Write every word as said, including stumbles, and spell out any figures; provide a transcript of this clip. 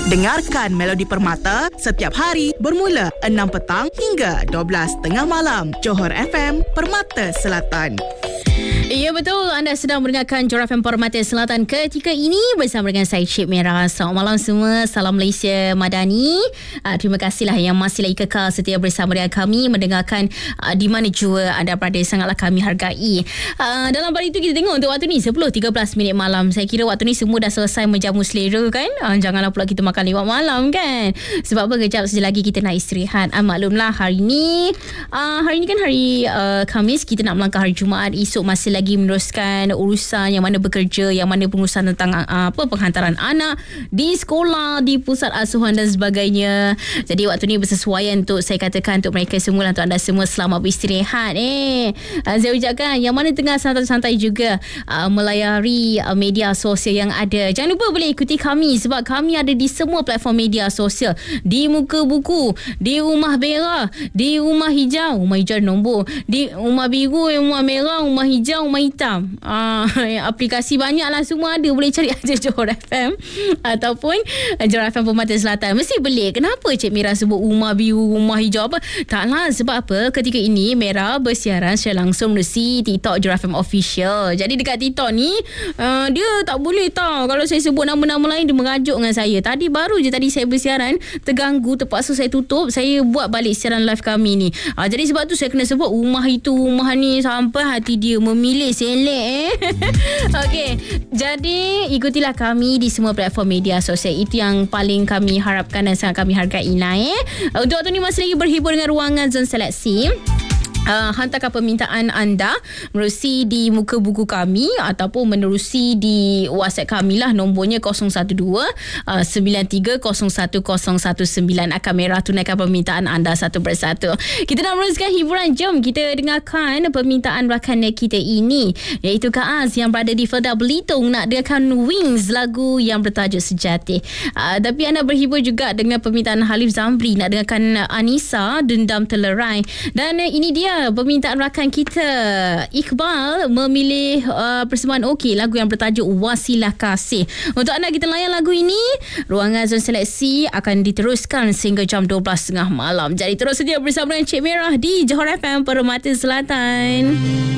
Dengarkan Melodi Permata setiap hari bermula enam petang hingga dua belas tengah malam. Johor F M, Permata Selatan. Ya betul, anda sedang mendengarkan Johor F M Permata Selatan ketika ini bersama dengan saya Cik Merah. Selamat malam semua, salam Malaysia Madani. uh, Terima kasihlah yang masih lagi kekal setia bersama dengan kami, mendengarkan uh, di mana jua anda berada, sangatlah kami hargai. uh, Dalam hari itu kita tengok untuk waktu ni sepuluh tiga belas minit malam. Saya kira waktu ni semua dah selesai menjamu selera kan. uh, Janganlah pula kita makan lewat malam kan. Sebab apa, kejap saja lagi kita nak istirahat. uh, Maklumlah hari ni uh, Hari ni kan hari uh, Khamis, kita nak melangkah hari Jumaat. Esok masih lagi meneruskan urusan yang mana bekerja, yang mana pengurusan tentang uh, apa penghantaran anak di sekolah, di pusat asuhan dan sebagainya. Jadi waktu ni bersesuaian untuk saya katakan untuk mereka semua, untuk anda semua selamat beristirahat eh. Uh, saya ucapkan yang mana tengah santai-santai juga uh, melayari uh, media sosial yang ada. Jangan lupa boleh ikuti kami sebab kami ada di semua platform media sosial. Di Muka Buku, di Rumah Merah, di Rumah Hijau, Rumah Hijau nombor, di Rumah Biru, Rumah Merah, Rumah Hijau, Rumah Hitam. Ah, aplikasi banyak lah, semua ada. Boleh cari aja Johor F M ataupun Johor F M Permata Selatan. Mesti belik. Kenapa Cik Merah sebut Rumah Biru, Rumah Hijau apa? Taklah, sebab apa? Ketika ini Merah bersiaran secara langsung melalui TikTok Johor F M Official. Jadi dekat TikTok ni uh, dia tak boleh tahu kalau saya sebut nama-nama lain, dia merajuk dengan saya. Tadi baru je tadi saya bersiaran, terganggu, terpaksa saya tutup. Saya buat balik siaran live kami ni. Uh, jadi sebab tu saya kena sebut rumah itu, rumah ni, sampai hati dia memilih selek eh. Okey, jadi ikutilah kami di semua platform media sosial. Itu yang paling kami harapkan dan sangat kami hargai lah eh. Untuk waktu ni masih lagi berhibur dengan ruangan zon seleksi. Uh, hantarkan permintaan anda menerusi di Muka Buku kami ataupun menerusi di WhatsApp kami lah. Nombornya kosong satu dua sembilan tiga kosong satu kosong satu sembilan. Akan Merah tunaikan permintaan anda satu persatu. Kita nak meneruskan hiburan. Jom kita dengarkan permintaan rakan kita ini, iaitu Kak Az yang berada di Felda Belitung, nak dengarkan Wings, lagu yang bertajuk Sejati. uh, Tapi anda berhibur juga dengan permintaan Halif Zamri, nak dengarkan Anissa, Dendam Telerai. Dan uh, ini dia permintaan rakan kita Iqbal, memilih uh, persembahan okey, lagu yang bertajuk Wasilah Kasih. Untuk anda kita layan lagu ini. Ruangan zon seleksi akan diteruskan sehingga jam dua belas tiga puluh malam. Jadi terus sedia bersama dengan Cik Merah di Johor F M Permata Selatan.